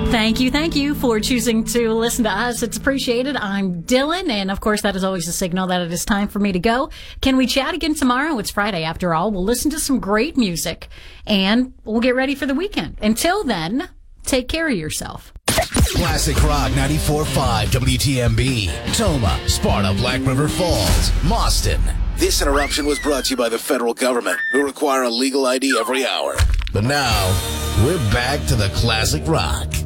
Thank you for choosing to listen to us. It's appreciated. I'm Dylan, and of course that is always a signal that it is time for me to go. Can we chat again tomorrow? It's Friday after all. We'll listen to some great music, and we'll get ready for the weekend. Until then, take care of yourself. Classic Rock 94.5 WTMB. Toma, Sparta, Black River Falls, Mauston. This interruption was brought to you by the federal government, who require a legal ID every hour. But now, we're back to the Classic Rock.